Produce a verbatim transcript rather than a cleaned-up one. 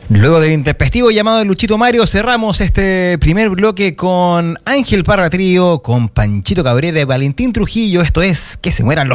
Luego del intempestivo llamado de Luchito Mario, cerramos este primer bloque con Ángel Parra Trío, con Panchito Cabrera y Valentín Trujillo. Esto es Que se mueran los